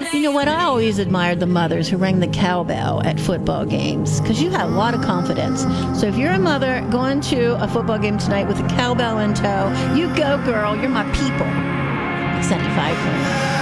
You know what? I always admired the mothers who rang the cowbell at football games because you had a lot of confidence. So if you're a mother going to a football game tonight with a cowbell in tow, you go, girl. You're my people. X95.